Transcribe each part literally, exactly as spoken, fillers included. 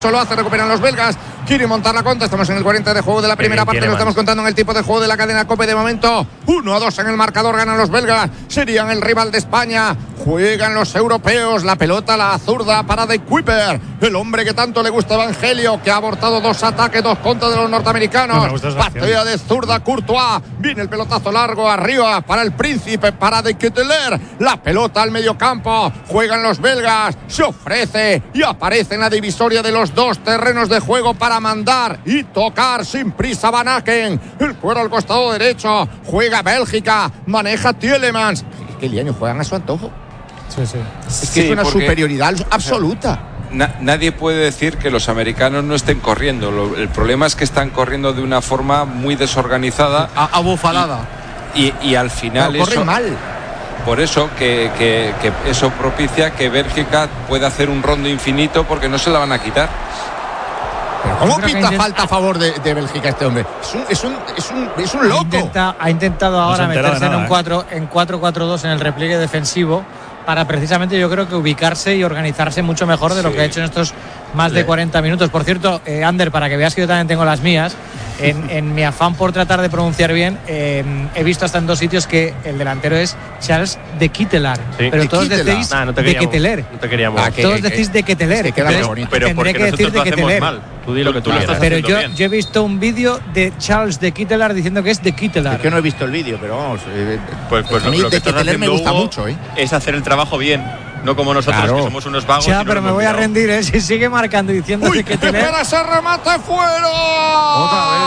Solo hace, recuperan los belgas. Quiere montar la contra. Estamos en el cuarenta de juego de la primera parte. Lo estamos contando en el tipo de juego de la cadena COPE de momento. uno a dos en el marcador. Ganan los belgas. Serían el rival de España. Juegan los europeos. La pelota, la zurda para De Kuiper. El hombre que tanto le gusta a Evangelio, que ha abortado dos ataques, dos contras de los norteamericanos. No Patea de zurda Courtois. Viene el pelotazo largo arriba para el príncipe, para De Ketelaere. La pelota al medio campo. Juegan los belgas. Se ofrece y aparece en la divisoria de los dos terrenos de juego para mandar y tocar sin prisa Van Aken. El cuero al costado derecho. Juega Bélgica. Maneja Tielemans. Qué liaño, juegan a su antojo. Sí, sí. Es que sí, es una superioridad absoluta. Na, nadie puede decir que los americanos no estén corriendo. Lo, el problema es que están corriendo de una forma muy desorganizada. Abufalada. Y, y, y al final no, corren eso, mal. Por eso que, que, que eso propicia que Bélgica pueda hacer un rondo infinito porque no se la van a quitar. Pero ¿cómo pita intenta... falta a favor de, de Bélgica este hombre? Es un, es un, es un, es un loco. Ha, intenta, ha intentado ahora no meterse nada, en un cuatro, ¿eh? en cuatro cuatro dos en el repliegue defensivo para precisamente, yo creo que ubicarse y organizarse mucho mejor de sí. lo que ha hecho en estos más sí. de cuarenta minutos. Por cierto, eh, Ander, para que veas que yo también tengo las mías, en, en mi afán por tratar de pronunciar bien, eh, he visto hasta en dos sitios que el delantero es Charles De Ketelaere. Sí. Pero de todos Ketelaere. decís nah, no te De Ketelaere. No te queríamos. Ah, que, todos que, decís De Ketelaere. Es que queda bonito. Pero tendré que decir De Ketelaere. Tú di lo que tú, tú lo estás Pero yo, bien. yo he visto un vídeo de Charles De Ketelaere diciendo que es De Ketelaere. Es que no he visto el vídeo, pero vamos. Eh, pues pues a mí lo, lo De Ketelaere me gusta Hugo, mucho, ¿eh? Es hacer el trabajo bien. No como nosotros, claro. que somos unos vagos. Ya, no pero me voy mirado. a rendir, ¿eh? Si sigue marcando y diciendo Uy, que tener. ¡Espera ese remate fuera! Otra vez.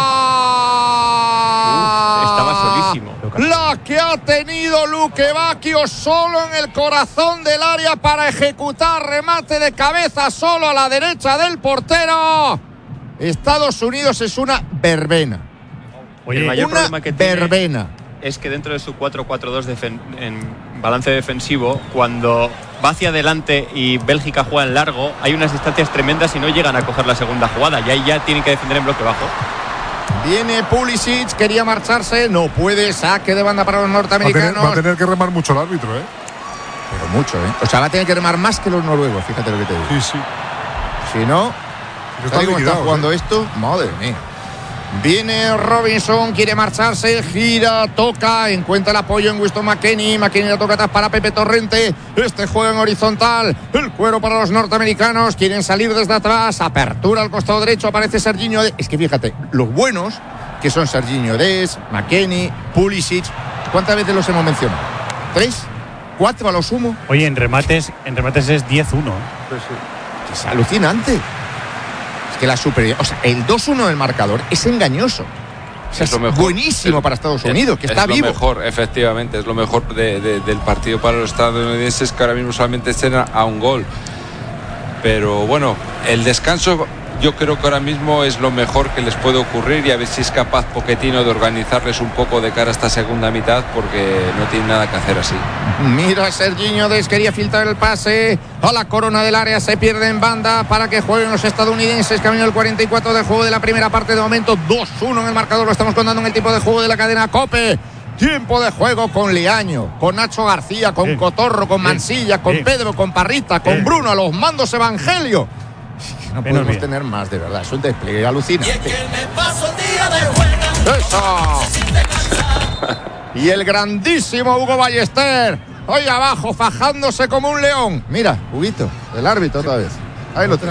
Uf, estaba solísimo. La que ha tenido Luque Bacchio solo en el corazón del área para ejecutar remate de cabeza solo a la derecha del portero. Estados Unidos es una verbena. Oye, el mayor una problema que tiene verbena. Es que dentro de su cuatro cuatro dos defen- en balance defensivo, cuando va hacia adelante y Bélgica juega en largo, hay unas distancias tremendas y no llegan a coger la segunda jugada. Y ahí ya tienen que defender en bloque bajo. Viene Pulisic, quería marcharse, no puede, saque de banda para los norteamericanos. Va a tener, va a tener que remar mucho el árbitro, ¿eh? Pero mucho, ¿eh? O sea, va a tener que remar más que los noruegos, fíjate lo que te digo. Sí, sí. Si no, está ¿cómo está jugando ¿eh? esto? Madre mía. Viene Robinson, quiere marcharse, gira, toca, encuentra el apoyo en Winston McKennie. McKennie la toca atrás para Pepe Torrente. Este juega en horizontal. El cuero para los norteamericanos. Quieren salir desde atrás. Apertura al costado derecho. Aparece Serginho Dest. Es que fíjate, los buenos, que son Serginho Dest, McKennie, Pulisic. ¿Cuántas veces los hemos mencionado? ¿Tres? ¿Cuatro a lo sumo? Oye, en remates, en remates es diez uno. Pues sí. Es alucinante. Es que la superioridad, o sea, el dos uno del marcador es engañoso. O sea, es, es lo mejor, buenísimo es, para Estados Unidos, que es está lo vivo. Mejor, efectivamente, es lo mejor de, de, del partido para los estadounidenses, que ahora mismo solamente estén a, a un gol. Pero bueno, el descanso yo creo que ahora mismo es lo mejor que les puede ocurrir, y a ver si es capaz Pochettino de organizarles un poco de cara a esta segunda mitad, porque no tiene nada que hacer así. Mira, Serginho Dest quería filtrar el pase a la corona del área, se pierde en banda para que jueguen los estadounidenses. Camino el cuarenta y cuatro de juego de la primera parte, de momento dos uno en el marcador. Lo estamos contando en el tipo de juego de la cadena COPE. Tiempo de juego con Liaño, con Nacho García, con bien, Cotorro, con bien, Mansilla, con bien, Pedro, con Parrita, con bien, Bruno, a los mandos Evangelio. No podemos bien. tener más, de verdad. Es un despliegue alucinante. Y, es que me paso el día de juega, ¡eso! Y el grandísimo Hugo Ballester, hoy abajo, fajándose como un león. Mira, Huguito, el árbitro otra vez. Ahí lo tenemos.